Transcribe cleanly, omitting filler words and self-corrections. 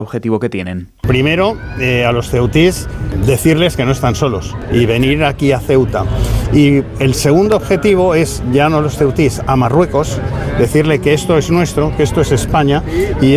objetivo que tienen. Primero, a los ceutís decirles que no están solos y venir aquí a Ceuta. Y el segundo objetivo es, ya no a los ceutís, a Marruecos, decirle que esto es nuestro, que esto es España y